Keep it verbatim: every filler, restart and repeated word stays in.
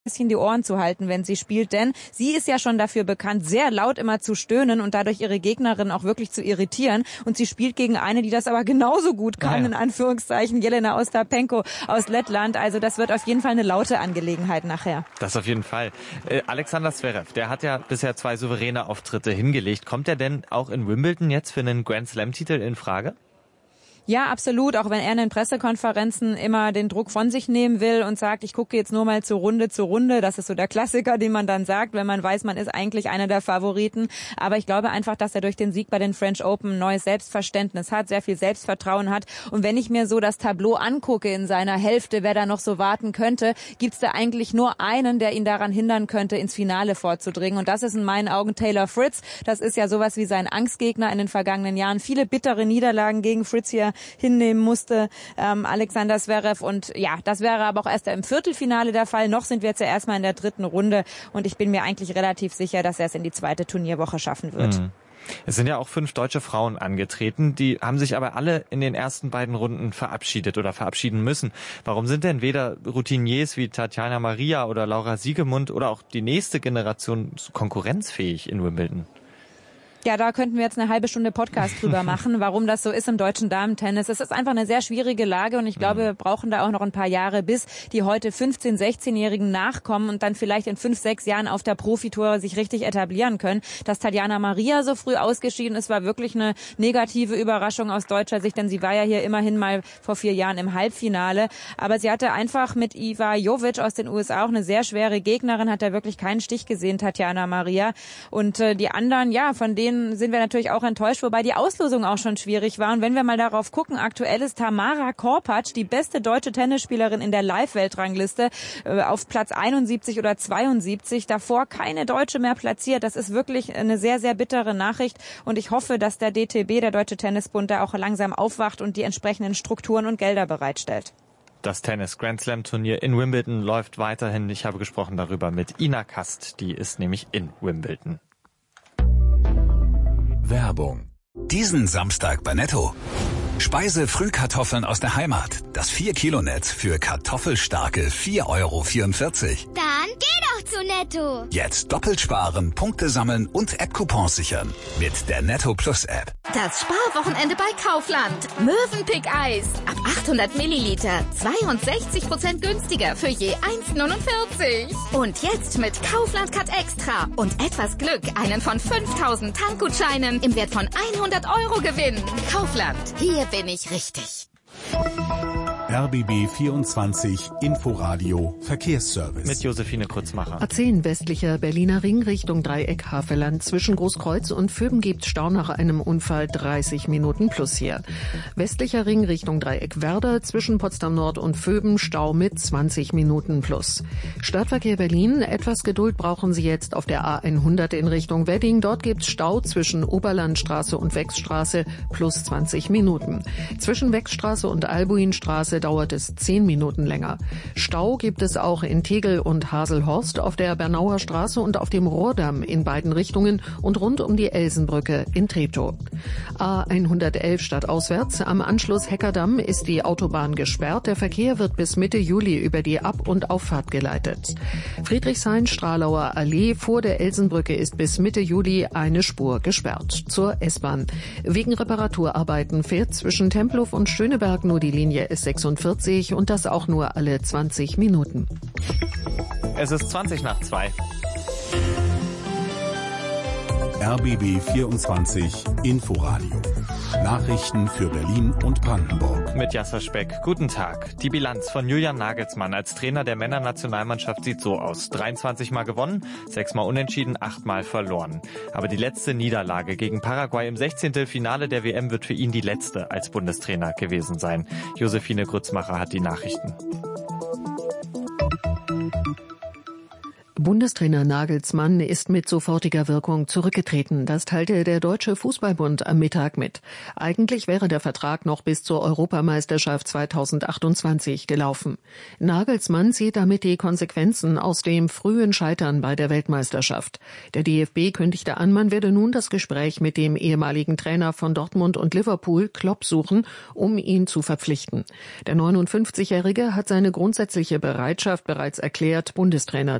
bisschen die Ohren zu halten, wenn sie spielt, denn sie ist ja schon dafür bekannt, sehr laut immer zu stöhnen und dadurch ihre Gegnerin auch wirklich zu irritieren, und sie spielt gegen eine, die das aber genauso gut kann, ja, ja. in Anführungszeichen, Jelena Ostapenko aus Lettland, also das wird auf jeden Fall eine laute Angelegenheit nachher. Das auf jeden Fall. Äh, Alexander Zverev, der hat ja bisher zwei souveräne Auftritte hingelegt. Kommt er denn auch in Wimbledon jetzt für einen Grand-Slam-Titel in Frage? Ja, absolut, auch wenn er in den Pressekonferenzen immer den Druck von sich nehmen will und sagt, ich gucke jetzt nur mal zur Runde zur Runde. Das ist so der Klassiker, den man dann sagt, wenn man weiß, man ist eigentlich einer der Favoriten. Aber ich glaube einfach, dass er durch den Sieg bei den French Open ein neues Selbstverständnis hat, sehr viel Selbstvertrauen hat. Und wenn ich mir so das Tableau angucke in seiner Hälfte, wer da noch so warten könnte, gibt's da eigentlich nur einen, der ihn daran hindern könnte, ins Finale vorzudringen. Und das ist in meinen Augen Taylor Fritz. Das ist ja sowas wie sein Angstgegner in den vergangenen Jahren. Viele bittere Niederlagen gegen Fritz hier hinnehmen musste, ähm, Alexander Zverev. Und ja, das wäre aber auch erst im Viertelfinale der Fall. Noch sind wir jetzt ja erstmal in der dritten Runde und ich bin mir eigentlich relativ sicher, dass er es in die zweite Turnierwoche schaffen wird. Mhm. Es sind ja auch fünf deutsche Frauen angetreten, die haben sich aber alle in den ersten beiden Runden verabschiedet oder verabschieden müssen. Warum sind denn weder Routiniers wie Tatjana Maria oder Laura Siegemund oder auch die nächste Generation konkurrenzfähig in Wimbledon? Ja, da könnten wir jetzt eine halbe Stunde Podcast drüber machen, warum das so ist im deutschen Damentennis. Es ist einfach eine sehr schwierige Lage und ich glaube, wir brauchen da auch noch ein paar Jahre, bis die heute fünfzehn-, sechzehnjährigen nachkommen und dann vielleicht in fünf, sechs Jahren auf der Profitour sich richtig etablieren können. Dass Tatjana Maria so früh ausgeschieden ist, war wirklich eine negative Überraschung aus deutscher Sicht, denn sie war ja hier immerhin mal vor vier Jahren im Halbfinale. Aber sie hatte einfach mit Iva Jovic aus den U S A auch eine sehr schwere Gegnerin, hat da wirklich keinen Stich gesehen, Tatjana Maria. Und äh, die anderen, ja, von denen sind wir natürlich auch enttäuscht, wobei die Auslosung auch schon schwierig war. Und wenn wir mal darauf gucken, aktuell ist Tamara Korpatsch die beste deutsche Tennisspielerin in der Live-Weltrangliste äh, auf Platz einundsiebzig oder zweiundsiebzig. Davor keine Deutsche mehr platziert. Das ist wirklich eine sehr, sehr bittere Nachricht. Und ich hoffe, dass der D T B, der Deutsche Tennisbund, da auch langsam aufwacht und die entsprechenden Strukturen und Gelder bereitstellt. Das Tennis-Grand-Slam-Turnier in Wimbledon läuft weiterhin. Ich habe gesprochen darüber mit Ina Kast. Die ist nämlich in Wimbledon. Werbung. Diesen Samstag bei Netto. Speise-Frühkartoffeln aus der Heimat. Das vier Kilo Netz für kartoffelstarke vier Euro vierundvierzig. Dann geh doch zu Netto. Jetzt doppelt sparen, Punkte sammeln und App-Coupons sichern. Mit der Netto Plus App. Das Sparwochenende bei Kaufland. Mövenpick-Eis. Ab achthundert Milliliter. zweiundsechzig Prozent günstiger für je eins neunundvierzig. Und jetzt mit Kaufland Cut Extra und etwas Glück einen von fünftausend Tankgutscheinen im Wert von hundert Euro gewinnen. Kaufland. Hier bin ich richtig. R B B vierundzwanzig Inforadio Verkehrsservice. Mit Josephine Kurzmacher. A zehn westlicher Berliner Ring Richtung Dreieck Havelland. Zwischen Großkreuz und Vöben gibt Stau nach einem Unfall dreißig Minuten plus hier. Westlicher Ring Richtung Dreieck Werder. Zwischen Potsdam Nord und Vöben Stau mit zwanzig Minuten plus. Stadtverkehr Berlin. Etwas Geduld brauchen Sie jetzt auf der A hundert in Richtung Wedding. Dort gibt's Stau zwischen Oberlandstraße und Wechsstraße plus zwanzig Minuten. Zwischen Wechsstraße und Albuinstraße dauert es zehn Minuten länger. Stau gibt es auch in Tegel und Haselhorst, auf der Bernauer Straße und auf dem Rohrdamm in beiden Richtungen und rund um die Elsenbrücke in Treptow. A hundertelf stadtauswärts. Am Anschluss Heckerdamm ist die Autobahn gesperrt. Der Verkehr wird bis Mitte Juli über die Ab- und Auffahrt geleitet. Friedrichshain-Stralauer Allee vor der Elsenbrücke ist bis Mitte Juli eine Spur gesperrt. Zur S-Bahn. Wegen Reparaturarbeiten fährt zwischen Tempelhof und Schöneberg nur die Linie S sechsundvierzig und das auch nur alle zwanzig Minuten. Es ist zwanzig nach zwei. R B B vierundzwanzig Inforadio. Nachrichten für Berlin und Brandenburg. Mit Jasser Speck. Guten Tag. Die Bilanz von Julian Nagelsmann als Trainer der Männernationalmannschaft sieht so aus. dreiundzwanzig Mal gewonnen, sechs Mal unentschieden, acht Mal verloren. Aber die letzte Niederlage gegen Paraguay im Sechzehntelfinale der W M wird für ihn die letzte als Bundestrainer gewesen sein. Josephine Grützmacher hat die Nachrichten. Bundestrainer Nagelsmann ist mit sofortiger Wirkung zurückgetreten. Das teilte der Deutsche Fußballbund am Mittag mit. Eigentlich wäre der Vertrag noch bis zur Europameisterschaft zweitausendachtundzwanzig gelaufen. Nagelsmann zieht damit die Konsequenzen aus dem frühen Scheitern bei der Weltmeisterschaft. Der D F B kündigte an, man werde nun das Gespräch mit dem ehemaligen Trainer von Dortmund und Liverpool, Klopp, suchen, um ihn zu verpflichten. Der neunundfünfzigjährige hat seine grundsätzliche Bereitschaft bereits erklärt, Bundestrainer